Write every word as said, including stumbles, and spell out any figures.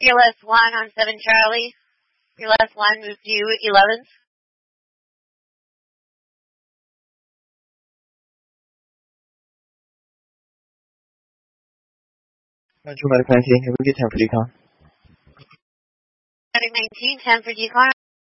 Your last one on seven Charlie. Your last one moves to eleven. Roger, Medic nineteen, here we get ten for decon. Medic nineteen, ten for decon.